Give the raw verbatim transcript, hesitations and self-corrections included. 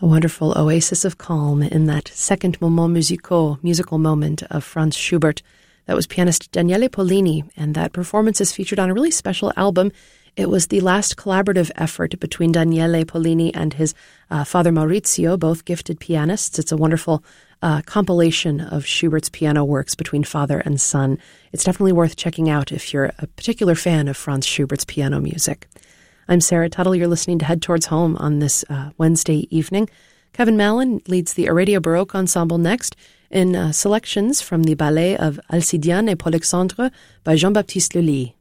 A wonderful oasis of calm in that second moment musical, musical moment of Franz Schubert. That was pianist Daniele Pollini, and that performance is featured on a really special album. It was the last collaborative effort between Daniele Pollini and his uh, father Maurizio, both gifted pianists. It's a wonderful uh, compilation of Schubert's piano works between father and son. It's definitely worth checking out if you're a particular fan of Franz Schubert's piano music. I'm Sarah Tuttle. You're listening to Head Towards Home on this uh, Wednesday evening. Kevin Mallon leads the Aradia Baroque Ensemble next in uh, selections from the ballet of Alcidiane et Polexandre by Jean-Baptiste Lully.